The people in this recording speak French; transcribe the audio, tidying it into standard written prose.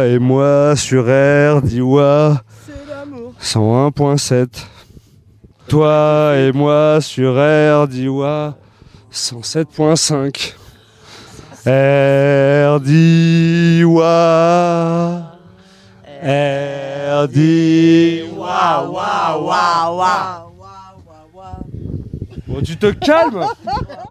Toi et moi sur RDIWA 101.7. Toi et moi sur RDIWA 107.5. RDIWA RDIWA. Bon, tu te calmes.